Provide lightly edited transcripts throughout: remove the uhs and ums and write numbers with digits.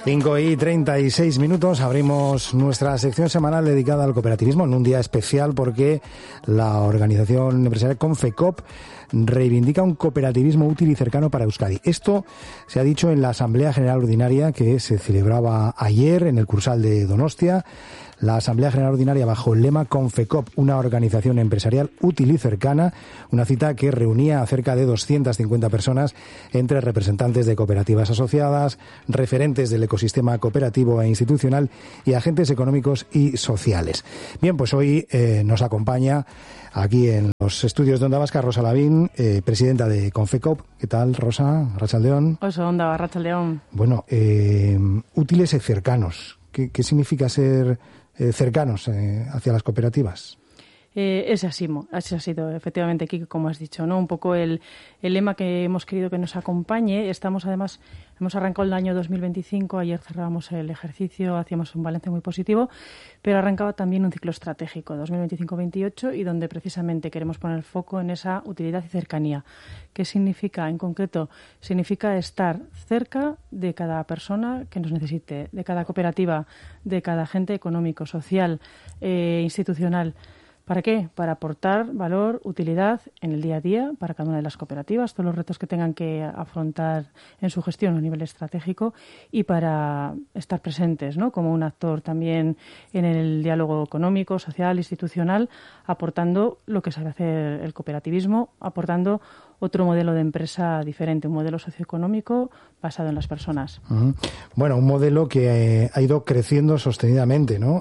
5:36, abrimos nuestra sección semanal dedicada al cooperativismo en un día especial porque la organización empresarial Confecop reivindica un cooperativismo útil y cercano para Euskadi. Esto se ha dicho en la Asamblea General Ordinaria que se celebraba ayer en el Cursal de Donostia. La Asamblea General Ordinaria bajo el lema Confecop, una organización empresarial útil y cercana, una cita que reunía a cerca de 250 personas entre representantes de cooperativas asociadas, referentes del ecosistema cooperativo e institucional y agentes económicos y sociales. Bien, pues hoy nos acompaña aquí en los estudios de Onda Vasca Rosa Lavín, presidenta de Confecop. ¿Qué tal, Rosa? Arratsaldeon. Oso, Onda, Arratsaldeon. Bueno, útiles y cercanos. ¿Qué significa ser cercanos hacia las cooperativas? Ese ha sido efectivamente, Kike, como has dicho, ¿no? Un poco el lema que hemos querido que nos acompañe. Hemos arrancado el año 2025, ayer cerrábamos el ejercicio, hacíamos un balance muy positivo, pero arrancaba también un ciclo estratégico 2025-28 y donde precisamente queremos poner el foco en esa utilidad y cercanía. ¿Qué significa en concreto? Significa estar cerca de cada persona que nos necesite, de cada cooperativa, de cada agente económico, social, institucional. ¿Para qué? Para aportar valor, utilidad en el día a día para cada una de las cooperativas, todos los retos que tengan que afrontar en su gestión a nivel estratégico y para estar presentes, ¿no? Como un actor también en el diálogo económico, social, institucional, aportando lo que sabe hacer el cooperativismo, aportando otro modelo de empresa diferente, un modelo socioeconómico basado en las personas. Uh-huh. Bueno, un modelo que ha ido creciendo sostenidamente, ¿no?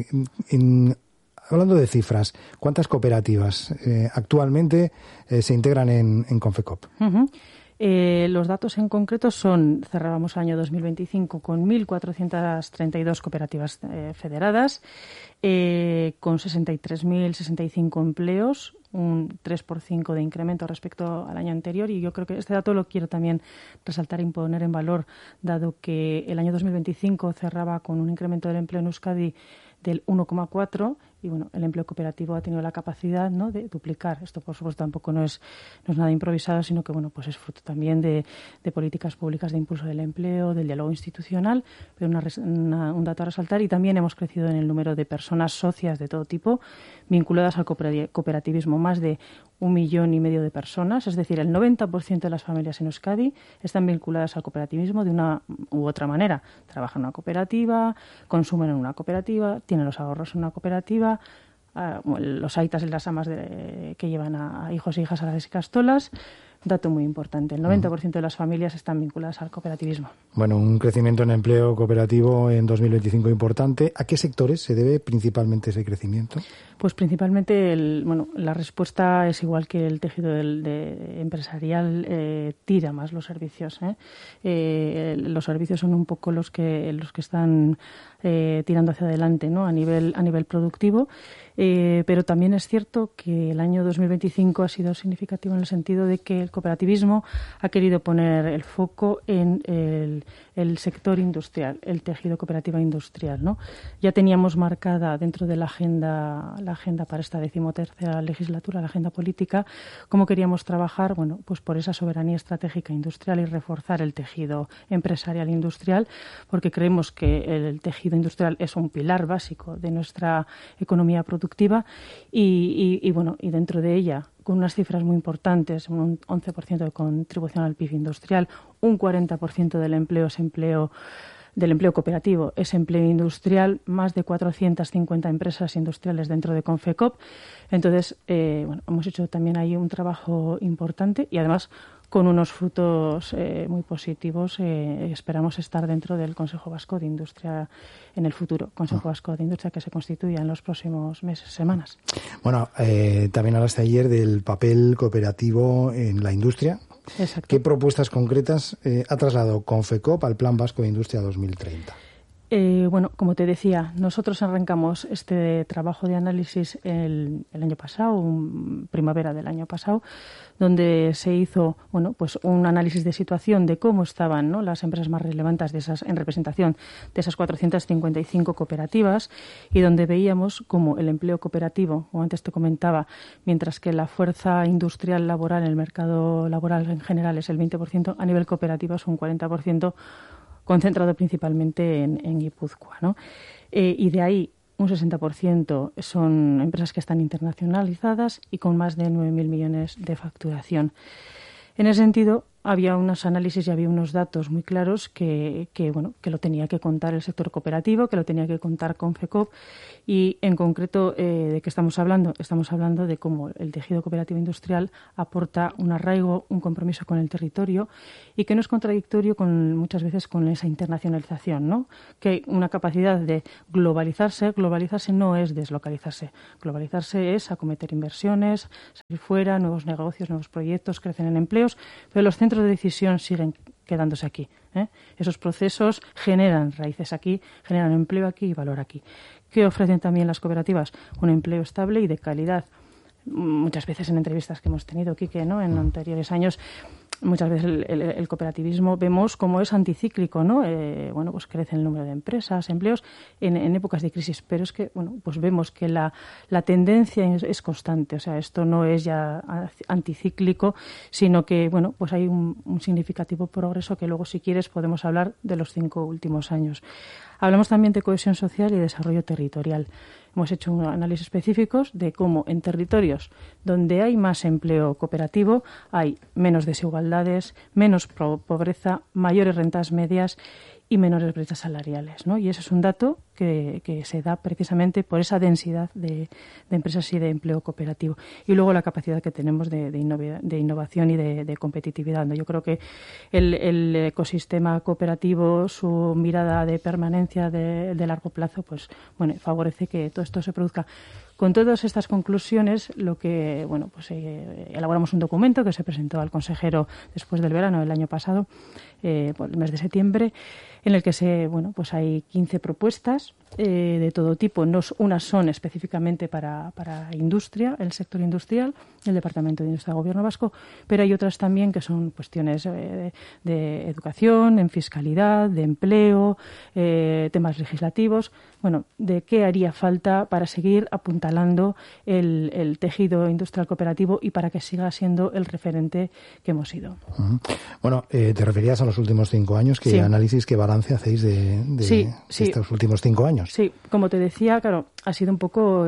Hablando de cifras, ¿cuántas cooperativas actualmente se integran en Confecop? Uh-huh. Los datos en concreto cerrábamos el año 2025 con 1.432 cooperativas federadas, con 63.065 empleos, un 3% de incremento respecto al año anterior, y yo creo que este dato lo quiero también resaltar y poner en valor, dado que el año 2025 cerraba con un incremento del empleo en Euskadi del 1,4%, y bueno, el empleo cooperativo ha tenido la capacidad, ¿no?, de duplicar. Esto, por supuesto, tampoco no es nada improvisado, sino que bueno, pues es fruto también de políticas públicas de impulso del empleo, del diálogo institucional, pero un dato a resaltar. Y también hemos crecido en el número de personas socias de todo tipo vinculadas al cooperativismo, más de 1,5 millones de personas, es decir, el 90% de las familias en Euskadi están vinculadas al cooperativismo de una u otra manera. Trabajan en una cooperativa, consumen en una cooperativa, tienen los ahorros en una cooperativa, los aitas y las amas que llevan a hijos e hijas a las ikastolas. Dato muy importante, el 90% de las familias están vinculadas al cooperativismo. Bueno, un crecimiento en empleo cooperativo en 2025 importante. ¿A qué sectores se debe principalmente ese crecimiento? Pues principalmente la respuesta es igual que el tejido empresarial, tira más los servicios. Los servicios son un poco los que están tirando hacia adelante, ¿no?, a nivel productivo. Pero también es cierto que el año 2025 ha sido significativo en el sentido de que el cooperativismo ha querido poner el foco en el sector industrial, el tejido cooperativo industrial, ¿no? Ya teníamos marcada dentro de la agenda para esta 13ª legislatura, la agenda política, cómo queríamos trabajar, bueno, pues por esa soberanía estratégica industrial y reforzar el tejido empresarial industrial, porque creemos que el tejido industrial es un pilar básico de nuestra economía productiva y dentro de ella, con unas cifras muy importantes, un 11% de contribución al PIB industrial, un 40% del empleo cooperativo es empleo industrial, más de 450 empresas industriales dentro de Confecop. Entonces, hemos hecho también ahí un trabajo importante y además con unos frutos muy positivos. Esperamos estar dentro del Consejo Vasco de Industria en el futuro, Consejo Vasco de Industria que se constituya en los próximos meses, semanas. Bueno, también hablaste ayer del papel cooperativo en la industria. Exacto. ¿Qué propuestas concretas ha trasladado Confecop al Plan Vasco de Industria 2030? Como te decía, nosotros arrancamos este trabajo de análisis el año pasado, primavera del año pasado, donde se hizo un análisis de situación de cómo estaban, ¿no?, las empresas más relevantes en representación de esas 455 cooperativas, y donde veíamos cómo el empleo cooperativo, como antes te comentaba, mientras que la fuerza industrial laboral, el mercado laboral en general es el 20%, a nivel cooperativo es un 40%, concentrado principalmente en Guipúzcoa, ¿no? Y de ahí un 60% son empresas que están internacionalizadas y con más de 9.000 millones de facturación. En ese sentido, había unos análisis y había unos datos muy claros que lo tenía que contar el sector cooperativo, que lo tenía que contar Confecop. Y en concreto, ¿de qué estamos hablando? Estamos hablando de cómo el tejido cooperativo industrial aporta un arraigo, un compromiso con el territorio y que no es contradictorio muchas veces con esa internacionalización, ¿no? Que hay una capacidad de globalizarse. Globalizarse no es deslocalizarse. Globalizarse es acometer inversiones, salir fuera, nuevos negocios, nuevos proyectos, crecen en empleos, pero los centros de decisión siguen quedándose aquí. Esos procesos generan raíces aquí, generan empleo aquí y valor aquí. ¿Qué ofrecen también las cooperativas? Un empleo estable y de calidad. Muchas veces en entrevistas que hemos tenido, Quique, ¿no? En anteriores años, muchas veces el cooperativismo vemos cómo es anticíclico, ¿no? Pues crece el número de empresas, empleos en épocas de crisis, pero es que, pues vemos que la tendencia es constante. O sea, esto no es ya anticíclico, sino que, pues hay un significativo progreso que luego, si quieres, podemos hablar de los 5 últimos años. Hablamos también de cohesión social y desarrollo territorial. Hemos hecho un análisis específicos de cómo en territorios donde hay más empleo cooperativo hay menos desigualdades, menos pobreza, mayores rentas medias y menores brechas salariales, ¿no? Y ese es un dato que se da precisamente por esa densidad de empresas y de empleo cooperativo. Y luego la capacidad que tenemos de innovación y de competitividad, ¿no? Yo creo que el ecosistema cooperativo, su mirada de permanencia de largo plazo, pues favorece que todo esto se produzca. Con todas estas conclusiones, elaboramos un documento que se presentó al consejero después del verano del año pasado, por el mes de septiembre, en el que hay 15 propuestas de todo tipo. Unas son específicamente para industria, el sector industrial, el Departamento de Industria del Gobierno Vasco, pero hay otras también que son cuestiones de educación, en fiscalidad, de empleo, temas legislativos. De qué haría falta para seguir apuntalando el tejido industrial cooperativo y para que siga siendo el referente que hemos sido. Uh-huh. Te referías a los últimos 5 años. ¿Qué análisis, qué balance hacéis de estos últimos 5 años? Sí, como te decía, claro, ha sido un poco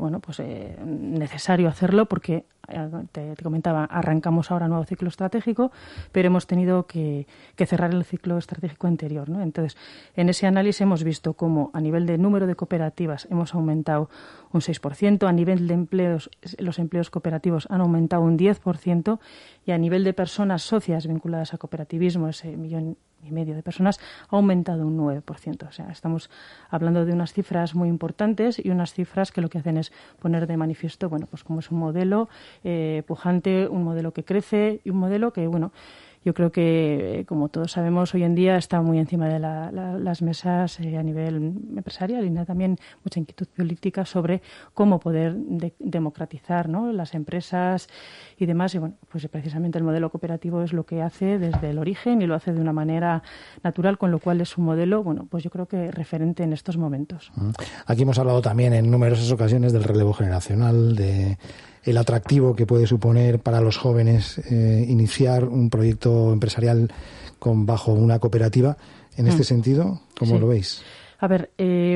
necesario hacerlo porque, te comentaba, arrancamos ahora un nuevo ciclo estratégico, pero hemos tenido que cerrar el ciclo estratégico anterior, ¿no? Entonces, en ese análisis hemos visto cómo a nivel de número de cooperativas hemos aumentado un 6%, a nivel de empleos, los empleos cooperativos han aumentado un 10%, y a nivel de personas socias vinculadas a cooperativismo, ese 1,5 millones de personas, ha aumentado un 9%. O sea, estamos hablando de unas cifras muy importantes y unas cifras que lo que hacen es poner de manifiesto, pues como es un modelo pujante, un modelo que crece y un modelo que, yo creo que, como todos sabemos, hoy en día está muy encima de las mesas a nivel empresarial y también mucha inquietud política sobre cómo poder democratizar, ¿no?, las empresas y demás. Y pues precisamente el modelo cooperativo es lo que hace desde el origen y lo hace de una manera natural, con lo cual es un modelo, pues yo creo que referente en estos momentos. Aquí hemos hablado también en numerosas ocasiones del relevo generacional, de el atractivo que puede suponer para los jóvenes iniciar un proyecto empresarial bajo una cooperativa. En este sentido, ¿cómo lo veis? A ver,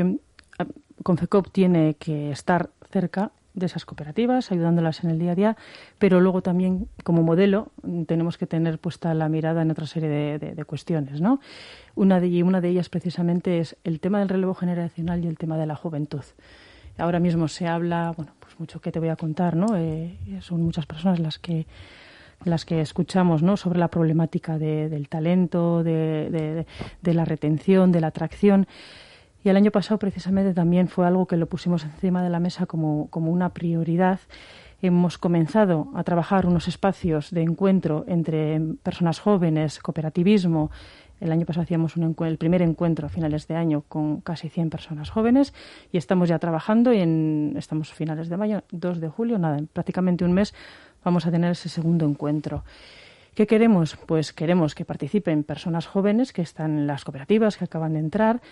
Confecop tiene que estar cerca de esas cooperativas, ayudándolas en el día a día, pero luego también, como modelo, tenemos que tener puesta la mirada en otra serie de cuestiones, ¿no? Una de ellas precisamente es el tema del relevo generacional y el tema de la juventud. Ahora mismo se habla, pues mucho que te voy a contar, ¿no? Son muchas personas las que escuchamos, ¿no?, sobre la problemática del talento, de la retención, de la atracción. Y el año pasado precisamente también fue algo que lo pusimos encima de la mesa como una prioridad. Hemos comenzado a trabajar unos espacios de encuentro entre personas jóvenes, cooperativismo. El año pasado hacíamos el primer encuentro a finales de año con casi 100 personas jóvenes y estamos ya trabajando y estamos a finales de mayo, 2 de julio, en prácticamente un mes vamos a tener ese segundo encuentro. ¿Qué queremos? Pues queremos que participen personas jóvenes que están en las cooperativas, que acaban de entrar,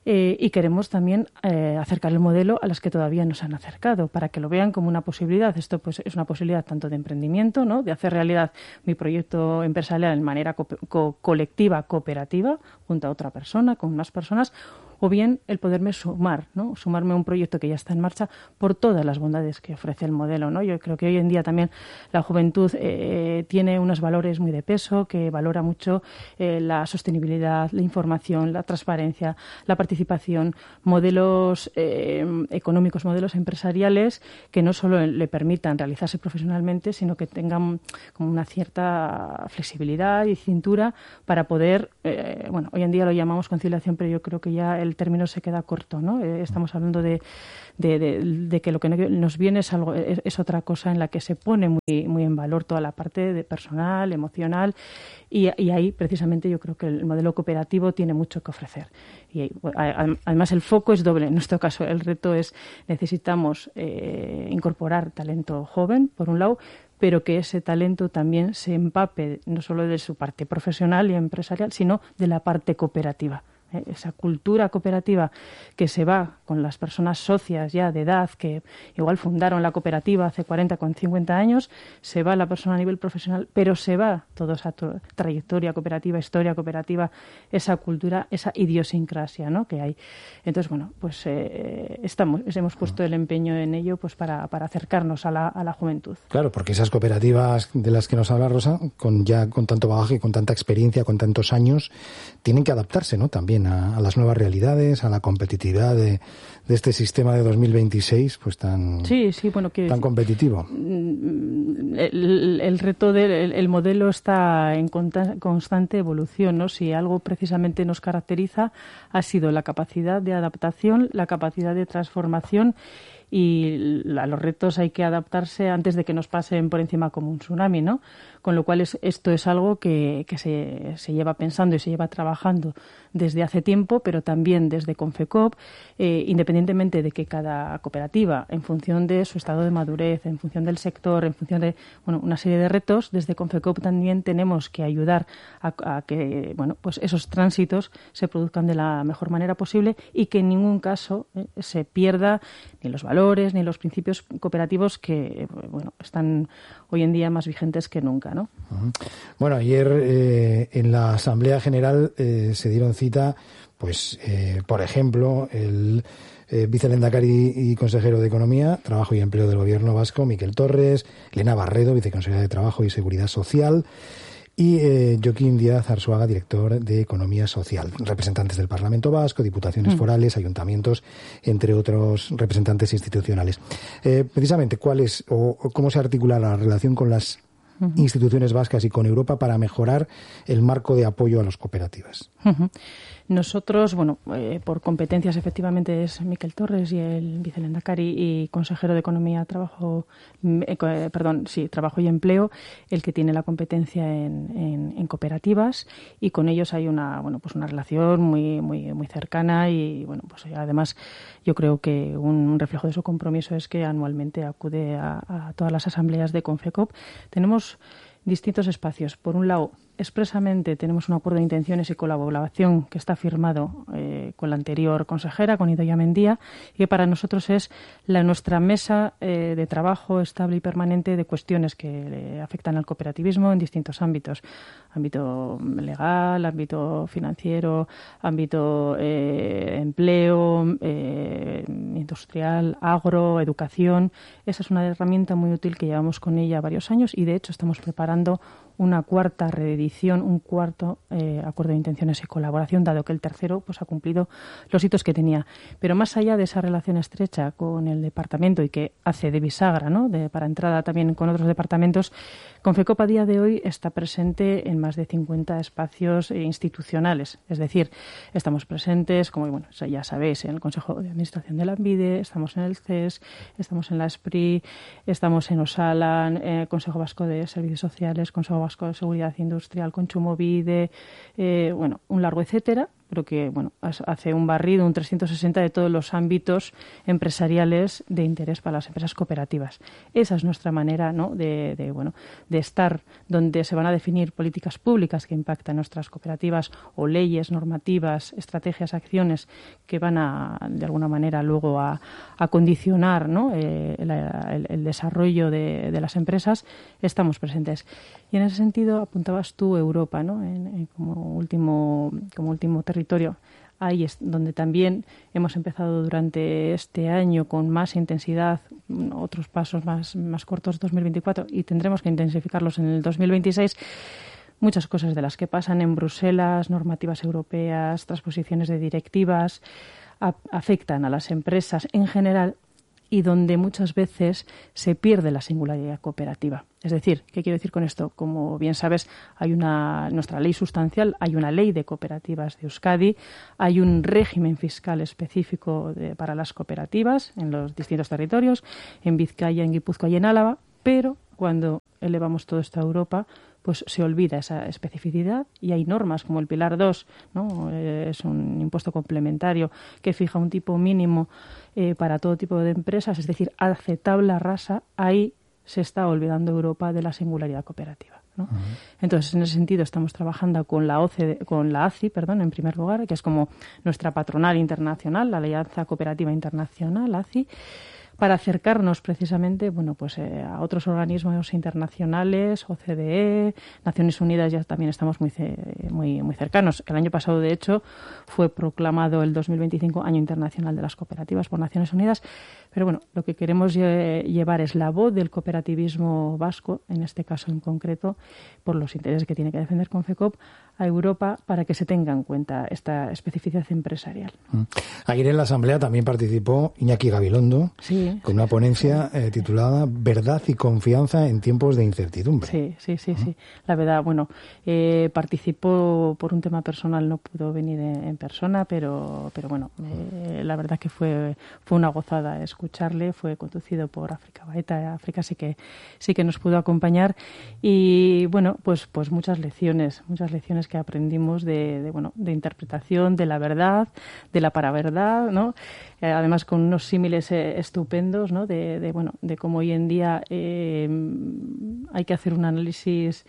y queremos también acercar el modelo a las que todavía no se han acercado, para que lo vean como una posibilidad. Esto pues es una posibilidad tanto de emprendimiento, ¿no?, de hacer realidad mi proyecto empresarial de manera colectiva, cooperativa, junto a otra persona, con unas personas, o bien el poderme sumar, ¿no?, sumarme a un proyecto que ya está en marcha por todas las bondades que ofrece el modelo, ¿no? Yo creo que hoy en día también la juventud tiene unos valores muy de peso, que valora mucho la sostenibilidad, la información, la transparencia, la participación, modelos económicos, modelos empresariales que no solo le permitan realizarse profesionalmente, sino que tengan como una cierta flexibilidad y cintura para poder, hoy en día lo llamamos conciliación, pero yo creo que ya el término se queda corto, ¿no? Estamos hablando de que lo que nos viene es otra cosa en la que se pone muy en valor toda la parte de personal, emocional, y ahí precisamente yo creo que el modelo cooperativo tiene mucho que ofrecer. Y además el foco es doble. En nuestro caso el reto es necesitamos incorporar talento joven, por un lado, pero que ese talento también se empape no solo de su parte profesional y empresarial, sino de la parte cooperativa. Esa cultura cooperativa que se va con las personas socias ya de edad, que igual fundaron la cooperativa hace 40 con 50 años, se va la persona a nivel profesional, pero se va toda esa trayectoria cooperativa, historia cooperativa, esa cultura, esa idiosincrasia, ¿no?, que hay. Entonces, pues hemos puesto el empeño en ello pues para acercarnos a la juventud. Claro, porque esas cooperativas de las que nos habla Rosa, con tanto bagaje, con tanta experiencia, con tantos años, tienen que adaptarse, ¿no?, también a las nuevas realidades, a la competitividad de este sistema de 2026, pues tan competitivo. El reto del modelo está en constante evolución, ¿no? Si algo precisamente nos caracteriza ha sido la capacidad de adaptación, la capacidad de transformación, y a los retos hay que adaptarse antes de que nos pasen por encima como un tsunami, ¿no? Con lo cual esto es algo que se lleva pensando y se lleva trabajando desde hace tiempo, pero también desde Confecop, independientemente de que cada cooperativa, en función de su estado de madurez, en función del sector, en función de una serie de retos, desde Confecop también tenemos que ayudar a que pues esos tránsitos se produzcan de la mejor manera posible y que en ningún caso se pierda ni los valores ni los principios cooperativos que están hoy en día más vigentes que nunca, ¿no? Bueno, ayer en la Asamblea General se dieron cita, pues, por ejemplo, el vicelehendakari y consejero de Economía, Trabajo y Empleo del Gobierno vasco, Miquel Torres, Elena Barredo, viceconsejera de Trabajo y Seguridad Social, y Joaquín Díaz Arzuaga, director de Economía Social, representantes del Parlamento Vasco, diputaciones forales, ayuntamientos, entre otros representantes institucionales. Precisamente, ¿cuál es o cómo se articula la relación con las instituciones vascas y con Europa para mejorar el marco de apoyo a las cooperativas? Nosotros, por competencias efectivamente es Miquel Torres y el vicelehendakari y consejero de Economía, Trabajo y Empleo, el que tiene la competencia en cooperativas, y con ellos hay una relación muy cercana y además yo creo que un reflejo de su compromiso es que anualmente acude a todas las asambleas de Confecop. Tenemos distintos espacios. Por un lado, expresamente tenemos un acuerdo de intenciones y colaboración que está firmado con la anterior consejera, con Idoia Mendia, y que para nosotros es nuestra mesa de trabajo estable y permanente de cuestiones que afectan al cooperativismo en distintos ámbitos. Ámbito legal, ámbito financiero, ámbito empleo, industrial, agro, educación. Esa es una herramienta muy útil que llevamos con ella varios años y, de hecho, estamos preparando una cuarta reedición, un cuarto acuerdo de intenciones y colaboración, dado que el tercero ha cumplido los hitos que tenía. Pero más allá de esa relación estrecha con el departamento y que hace de bisagra, ¿no?, para entrada también con otros departamentos, Confecop a día de hoy está presente en más de 50 espacios institucionales. Es decir, estamos presentes, como ya sabéis, en el Consejo de Administración de Lanbide, estamos en el CES, estamos en la SPRI, estamos en Osalan, Consejo Vasco de Servicios Sociales, Consejo Vasco de Seguridad Industrial, Kontsumobide, un largo etcétera. creo que hace un barrido, un 360 de todos los ámbitos empresariales de interés para las empresas cooperativas. Esa es nuestra manera, ¿no?, de estar donde se van a definir políticas públicas que impactan nuestras cooperativas o leyes, normativas, estrategias, acciones que van de alguna manera luego a condicionar, ¿no?, el desarrollo de las empresas. Estamos presentes. Y en ese sentido apuntabas tú Europa, ¿no?, como último territorio. Ahí es donde también hemos empezado durante este año con más intensidad, otros pasos más cortos 2024, y tendremos que intensificarlos en el 2026. Muchas cosas de las que pasan en Bruselas, normativas europeas, transposiciones de directivas, afectan a las empresas en general y donde muchas veces se pierde la singularidad cooperativa. Es decir, ¿qué quiero decir con esto? Como bien sabes, hay nuestra ley sustancial, hay una ley de cooperativas de Euskadi, hay un régimen fiscal específico para las cooperativas en los distintos territorios, en Vizcaya, en Guipúzcoa y en Álava, pero cuando elevamos todo esto a Europa, pues se olvida esa especificidad y hay normas como el Pilar 2, ¿no? Es un impuesto complementario que fija un tipo mínimo para todo tipo de empresas, es decir, hace tabla rasa. Ahí se está olvidando Europa de la singularidad cooperativa, ¿no? Uh-huh. Entonces, en ese sentido, estamos trabajando con la ACI, en primer lugar, que es como nuestra patronal internacional, la Alianza Cooperativa Internacional, ACI, para acercarnos precisamente a otros organismos internacionales, OCDE, Naciones Unidas, ya también estamos muy cercanos. El año pasado, de hecho, fue proclamado el 2025 Año Internacional de las Cooperativas por Naciones Unidas. Pero lo que queremos llevar es la voz del cooperativismo vasco, en este caso en concreto, por los intereses que tiene que defender Confecop, a Europa para que se tenga en cuenta esta especificidad empresarial. Ayer en la Asamblea también participó Iñaki Gabilondo, sí, con una ponencia titulada Verdad y confianza en tiempos de incertidumbre. Sí. La verdad, participó por un tema personal, no pudo venir en persona, pero la verdad que fue una gozada escucharle. Fue conducido por África Baeta. África sí que nos pudo acompañar y pues muchas lecciones que aprendimos de interpretación de la verdad, de la paraverdad, ¿no? Además con unos símiles estupendos, ¿no? De cómo hoy en día hay que hacer un análisis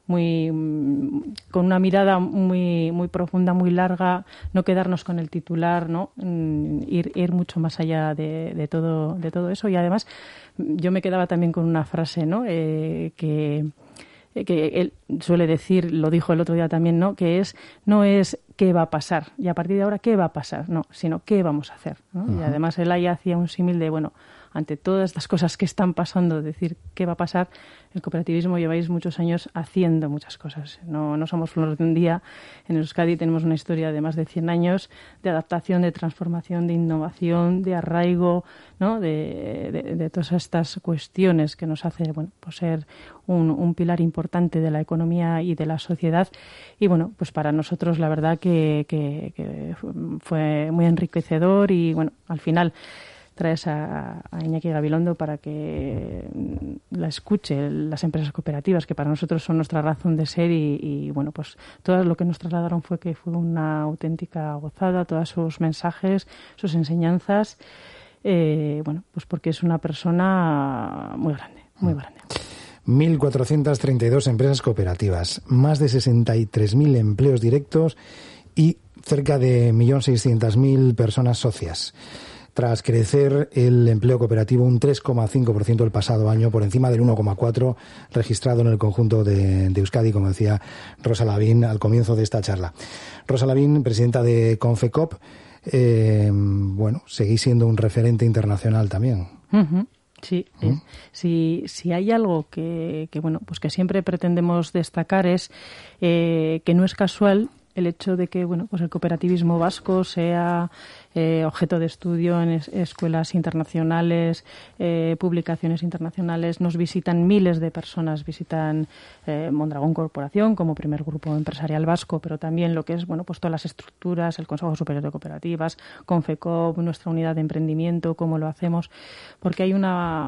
con una mirada muy profunda, muy larga, no quedarnos con el titular, ¿no? Ir mucho más allá de todo eso. Y además yo me quedaba también con una frase, ¿no? Que él suele decir, lo dijo el otro día también, ¿no? Que no es qué va a pasar y a partir de ahora qué va a pasar, no, sino qué vamos a hacer, ¿no? Uh-huh. Y además él ahí hacía un símil de, ante todas estas cosas que están pasando, decir qué va a pasar. El cooperativismo lleváis muchos años haciendo muchas cosas. No somos flores de un día. En Euskadi tenemos una historia de más de 100 años de adaptación, de transformación, de innovación, de arraigo, ¿no? De todas estas cuestiones que nos hace ser un pilar importante de la economía y de la sociedad. Y pues para nosotros la verdad que fue muy enriquecedor y al final traes a Iñaki Gabilondo para que la escuche las empresas cooperativas, que para nosotros son nuestra razón de ser y pues todo lo que nos trasladaron fue que fue una auténtica gozada, todos sus mensajes, sus enseñanzas, pues porque es una persona muy grande, muy grande. 1.432 empresas cooperativas, más de 63.000 empleos directos y cerca de 1.600.000 personas socias. Tras crecer el empleo cooperativo un 3,5% el pasado año, por encima del 1,4% registrado en el conjunto de Euskadi, como decía Rosa Lavín al comienzo de esta charla. Rosa Lavín, presidenta de Confecop, seguís siendo un referente internacional también. Uh-huh. Sí, si hay algo que siempre pretendemos destacar es que no es casual el hecho de que el cooperativismo vasco sea objeto de estudio en escuelas internacionales, publicaciones internacionales. Nos visitan miles de personas, visitan Mondragón Corporación como primer grupo empresarial vasco, pero también lo que es todas las estructuras, el Consejo Superior de Cooperativas, Confecop, nuestra unidad de emprendimiento, cómo lo hacemos, porque hay una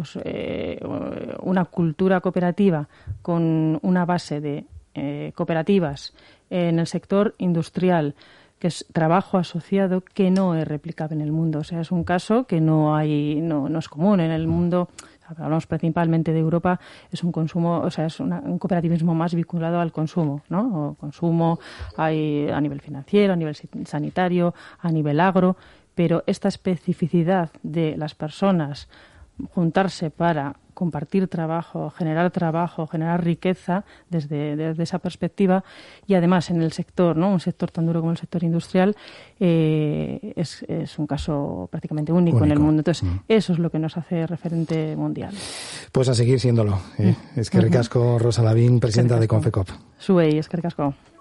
cultura cooperativa con una base de cooperativas en el sector industrial, que es trabajo asociado, que no es replicable en el mundo. O sea, es un caso que no es común en el mundo. Hablamos principalmente de Europa, es un consumo, o sea, es un cooperativismo más vinculado al consumo, ¿no? O consumo hay a nivel financiero, a nivel sanitario, a nivel agro, pero esta especificidad de las personas juntarse para compartir trabajo, generar riqueza desde esa perspectiva, y además en el sector, ¿no? Un sector tan duro como el sector industrial, es un caso prácticamente único en el mundo. Entonces, eso es lo que nos hace referente mundial. Pues a seguir siéndolo. Es que ricasco, Rosa Lavín, presidenta de Confecop. Zuei, es que ricasco.